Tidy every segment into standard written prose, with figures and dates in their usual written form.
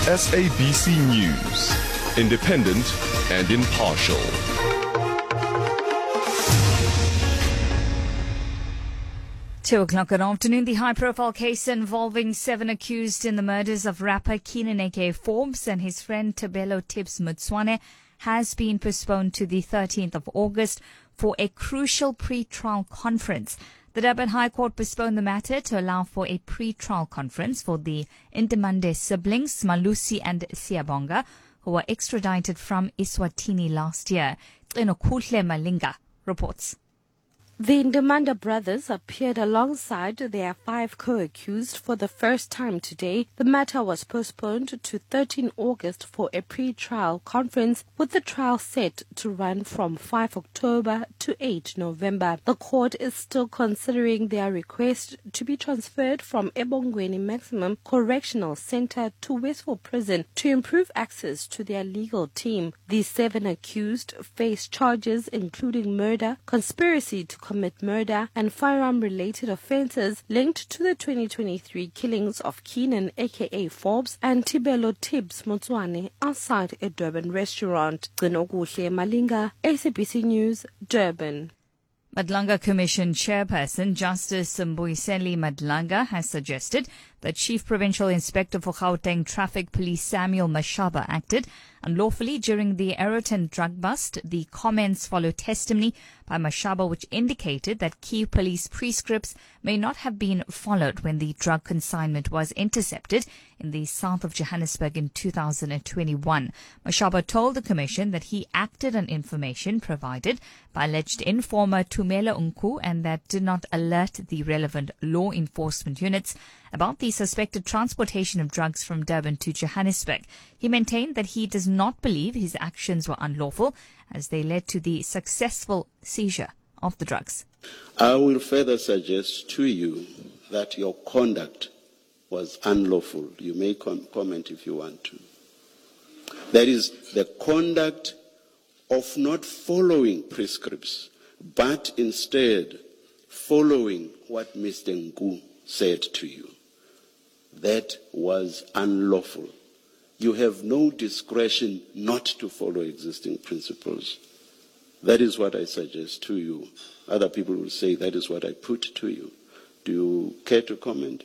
SABC News, independent and impartial. Two o'clock good afternoon. The high-profile case involving 7 accused in the murders of rapper Keenan aka Forbes and his friend Thobela Tibbs Motsoane has been postponed to the 13th of August for a crucial pre-trial conference. The Durban High Court postponed the matter to allow for a pre-trial conference for the Ndimande siblings, Malusi and Siyabonga, who were extradited from Eswatini last year. Inokuhle Malinga reports. The Ndimande brothers appeared alongside their 5 co-accused for the first time today. The matter was postponed to 13 August for a pre-trial conference, with the trial set to run from 5 October to 8 November. The court is still considering their request to be transferred from Ebongweni Maximum Correctional Center to Westfield Prison to improve access to their legal team. The 7 accused face charges including murder, conspiracy to commit murder and firearm-related offences linked to the 2023 killings of Keenan aka Forbes and Thobela Tibbs Motsoane outside a Durban restaurant. Inokuhle Malinga, SABC News, Durban. Madlanga Commission Chairperson Justice Mbuyiseni Madlanga has suggested that Chief Provincial Inspector for Gauteng Traffic Police Samuel Mashaba acted unlawfully during the Aeroton drug bust. The comments follow testimony by Mashaba which indicated that key police prescripts may not have been followed when the drug consignment was intercepted in the south of Johannesburg in 2021. Mashaba told the Commission that he acted on information provided by alleged informer Tumela Unku and that did not alert the relevant law enforcement units about the suspected transportation of drugs from Durban to Johannesburg. He maintained that he does not believe his actions were unlawful as they led to the successful seizure of the drugs. I will further suggest to you that your conduct was unlawful. You may comment if you want to. That is the conduct of not following prescripts, but instead following what Mr. Nku said to you. That was unlawful. You have no discretion not to follow existing principles. That is what I suggest to you. Other people will say that is what I put to you. Do you care to comment?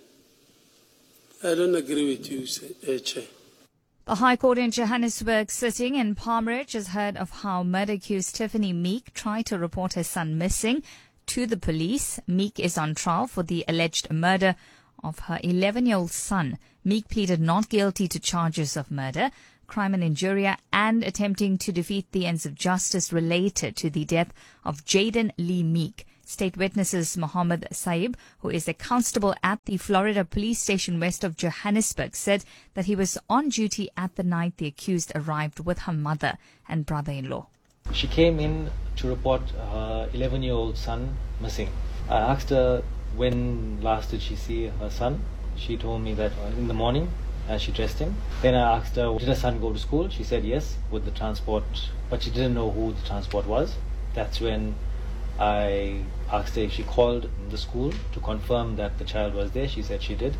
I don't agree with you, Chair. The High Court in Johannesburg sitting in Palm Ridge has heard of how murder-accused Tiffany Meek tried to report her son missing to the police. Meek is on trial for the alleged murder of her 11-year-old son. Meek pleaded not guilty to charges of murder, crime and injuria, and attempting to defeat the ends of justice related to the death of Jaden Lee Meek. State witnesses Mohammed Saib, who is a constable at the Florida police station west of Johannesburg, said that he was on duty at the night the accused arrived with her mother and brother-in-law. She came in to report her 11-year-old son missing. I asked her when last did she see her son. She told me that in the morning as she dressed him. Then I asked her, did her son go to school? She said yes, with the transport, but she didn't know who the transport was. That's when I asked her if she called the school to confirm that the child was there. She said she did.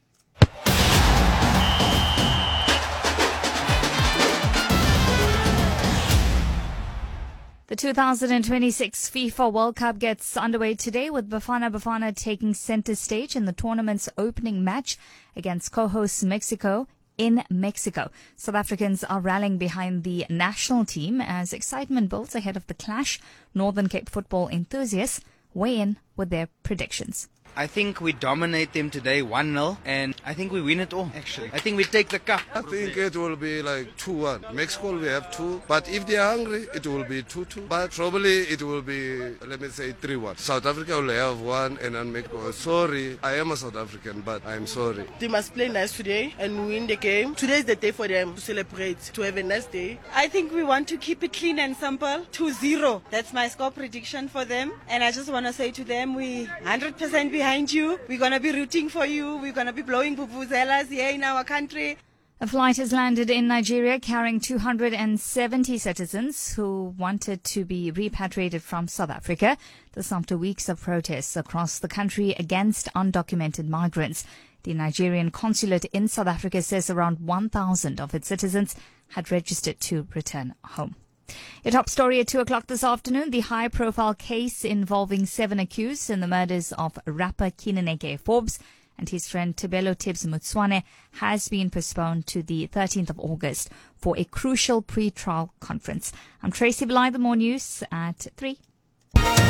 The 2026 FIFA World Cup gets underway today with Bafana Bafana taking center stage in the tournament's opening match against co-host Mexico in Mexico. South Africans are rallying behind the national team as excitement builds ahead of the clash. Northern Cape football enthusiasts weigh in with their predictions. I think we dominate them today 1-0 and I think we win it all actually. I think we take the cup. I think it will be like 2-1. Mexico will have 2, but if they are hungry it will be 2-2. But probably it will be, let me say 3-1. South Africa will have 1 and then Mexico. Sorry, I am a South African but I'm sorry. They must play nice today and win the game. Today is the day for them to celebrate, to have a nice day. I think we want to keep it clean and simple. 2-0. That's my score prediction for them. And I just want to say to them, we 100% behind you. We're going to be rooting for you. We're going to be blowing vuvuzelas here in our country. A flight has landed in Nigeria carrying 270 citizens who wanted to be repatriated from South Africa. This after weeks of protests across the country against undocumented migrants. The Nigerian consulate in South Africa says around 1,000 of its citizens had registered to return home. Your top story at 2 o'clock this afternoon, the high-profile case involving 7 accused in the murders of rapper Kineneke Forbes and his friend Tebelo Tibbs Mutswane has been postponed to the 13th of August for a crucial pre-trial conference. I'm Tracy Bly, the More News at 3.